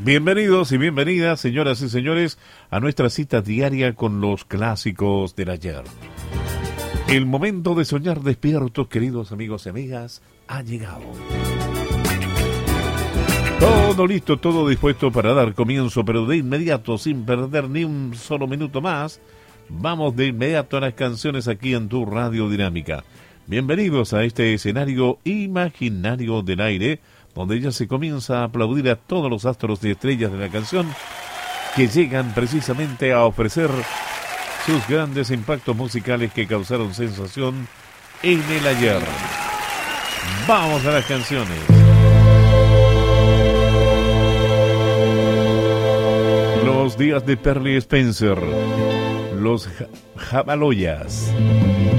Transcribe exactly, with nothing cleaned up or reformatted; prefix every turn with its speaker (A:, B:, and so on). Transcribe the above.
A: Bienvenidos y bienvenidas, señoras y señores, a nuestra cita diaria con los clásicos del ayer. El momento de soñar despiertos, queridos amigos y amigas, ha llegado. Todo listo, todo dispuesto para dar comienzo, pero de inmediato, sin perder ni un solo minuto más, vamos de inmediato a las canciones aquí en tu Radio Dinámica. Bienvenidos a este escenario imaginario del aire, donde ya se comienza a aplaudir a todos los astros y estrellas de la canción que llegan precisamente a ofrecer sus grandes impactos musicales que causaron sensación en el ayer. Vamos a las canciones. Los días de Perley Spencer, los Jabaloyas.